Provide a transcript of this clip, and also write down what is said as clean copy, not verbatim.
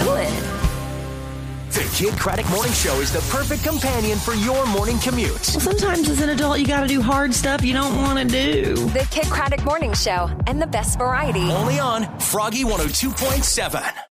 do it. The Kid Craddock Morning Show is the perfect companion for your morning commute. Well, sometimes as an adult, you got to do hard stuff you don't want to do. The Kid Craddock Morning Show and the best variety. Only on Froggy 102.7.